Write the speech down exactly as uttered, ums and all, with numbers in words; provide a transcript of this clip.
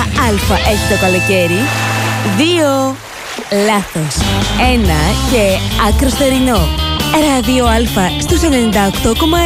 Α έχει το καλοκαίρι. Δύο. Λάθος. Ένα και άκρος θερινό. Ράδιο Α στους ενενήντα οκτώ κόμμα